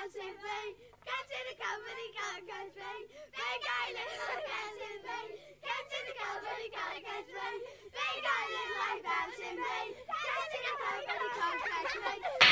bouncing feet. Cats in the company can't catch me. Big island like bouncing feet. Cats in the company can't catch me. Big island like bouncing feet. Cats in the company can't catch me.